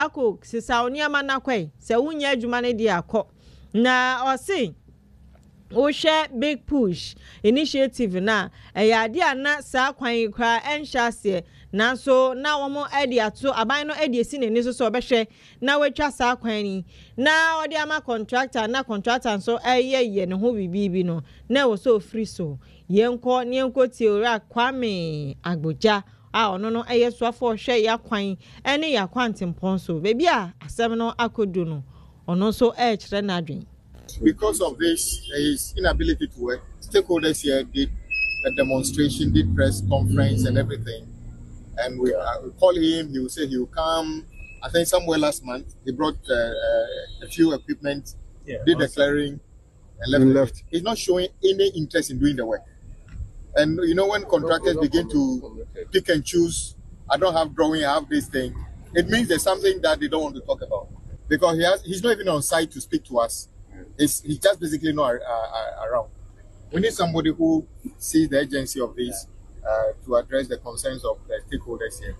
Ako sisa oniama na kwai se wunya adwuma ne dia akọ na osi o share big push initiative na ade ana sa kwan kra enhyase na so na womo ade ato aban no ade esi neni so obehwe na wetwa sa kwan ni na ode ama contractor na contractor so ye ne ho bibi no na wo so free so yenko theory Kwame Agboja ono no soafo hwe ya kwan ene ya kwantempon so bebi a asem no akodu no ono so kire na adwen. Because of this, his inability to work, stakeholders here did a demonstration, did press conference and everything. And we call him, he will say he will come. I think somewhere last month, he brought a few equipment, did the clearing, and left. He's not showing any interest in doing the work. And you know, when contractors begin to pick and choose, I don't have drawing, I have this thing, it means there's something that they don't want to talk about. Because he's not even on site to speak to us. He's just basically not around. We need somebody who sees the urgency of this to address the concerns of the stakeholders here.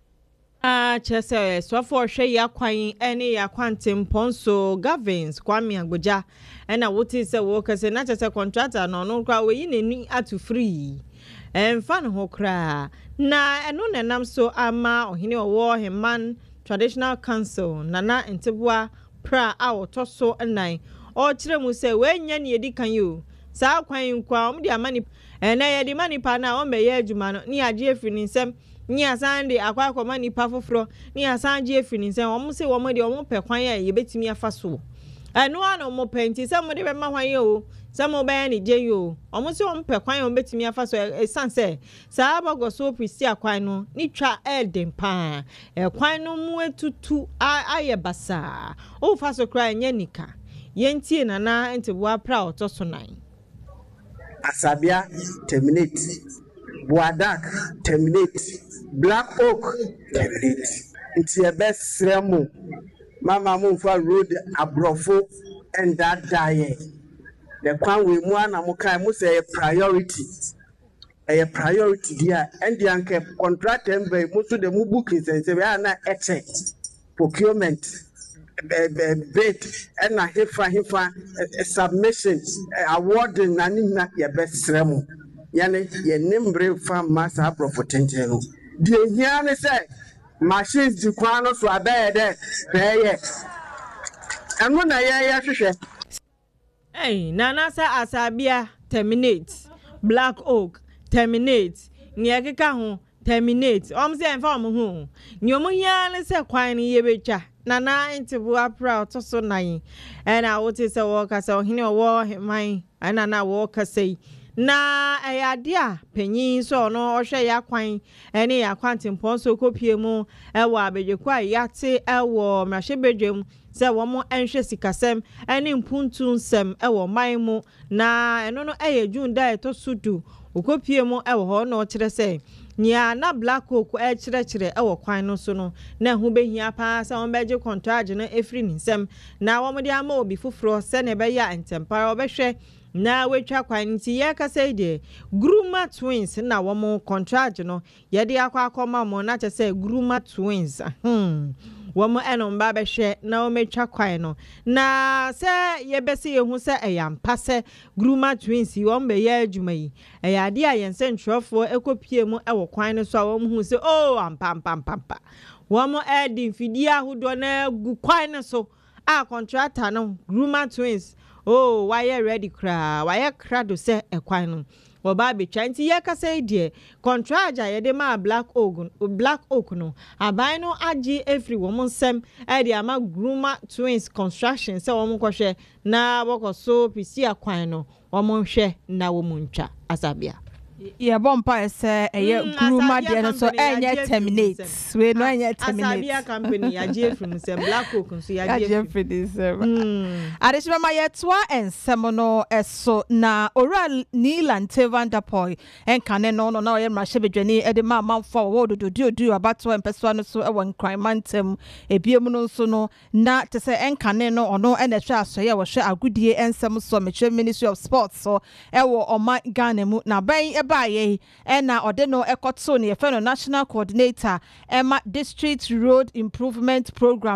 Chese soafo hwe ya kwan ene ya kwantempon so governs Kwame Agboja ena woti se wo kase na chese contractor no kwa we yineni atu free fan ho kra na eno nenam so ama ohine owo Heman Traditional Council Nana Ntebua pra a otoso enan o kire mu se we nya ne edi kan yo sa kwan kwa om de amani na ye de mani pa na o meye adwuma no ni age afini nsem ni asande akwa mani pa foforo ni asanje afini nsem om se wo de om pe kwan ye betimi afa so eno ano mo penti se mo de be ma hwan ye o se mo be ni je yo om se om pe kwan ye om betimi afa so esanse sa abago so prisi akwan no ni twa elden pa kwan no mu etutu aye basa o fa so kra nya nika yentie Nana Ntebua pra otoso nan. Asabia terminate, Boadak terminate, Black Oak terminate. It's your best remo. Mama Mufa road abrofo and that diet. The quan we mwana muka must say a priority. A priority there and the anke contract and by most of the bookings and say we are not at procurement. Bid and a hifa submission awarding nanina your best remo. Yane ye nimbre farm massa profitential. The Yana said machines the quanos were there. And when I hear hey, Nana sa Asabia terminate, Black Oak terminate, Nyakeka ho terminate. Say inform who. Nyomu yana se kwan ye becha. Nana Ntebua pra otoso nan. And I would say walker so hine wo Heman and na walker say. Na dia penyin so no ohwe ya kwan ene ya kwantempon so kopie mu ewo abedwekwa yate ewo mrahebedwem se wo mo enhwe sikasem ene mpuntu nsem ewo man mu na eno no June da etosudu okopie mu ewo ho no kire se nya na Black Oak kire ewo kwan no so no na hu behia pa se won beje contract no efri nsem na wo mo de ama obi foforo se ne be ya ntempara obehwe na wetwa kwan nti ye kasa de Gruma Twins na wo contract no ye de akwa mo na chese Gruma Twins wo mo eno mba be hwe na wo metwa kwan no na se ye bese ye hu se eyampa se Gruma Twins wo mbe ye adwuma yi eyade a yense ntwofo ekopie mu ewo kwan no so wo hu se ampampa wo mo edi mfidi ahodo na gu kwan no so a contractor no Gruma Twins why ready cra? Why crado se ekwan no? Oba be chanti ye kasa die contract ye de ma Black Oak no. Abai no agi every woman sem e de ama Gruma Twins construction se wo mo kwohwe na boko so pisi akwan no. Wo mo hwe na wo mo ntwa Asabia. Yeah, bompa ese Gruma de so enye terminate. We no enye terminate. Asabia company agie from sem Black Oak so ya agie from this. Adishima ma yetwa ensem no eso na ora ni Lantevan Dapoy enkane no na ye mrahebedwani e de ma manfo wo do abato empeso no so e won crime mantem ebiem no so no na te se enkane no ono e na hwe asoye wo hwe agudie ensem so Ministry of Sports so e wo Oma Ghana mu na ban ɛbaayɛ ɛna ɔde no ɛkɔto ne yɛfɛ no national coordinator ɛma district road improvement program